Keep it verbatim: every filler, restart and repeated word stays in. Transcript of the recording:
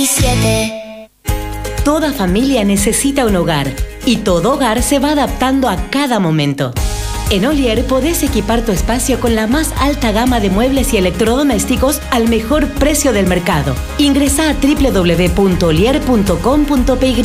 Toda familia necesita un hogar y todo hogar se va adaptando a cada momento. En Olier podés equipar tu espacio con la más alta gama de muebles y electrodomésticos al mejor precio del mercado. Ingresá a doble u doble u doble u punto olier punto com punto pe.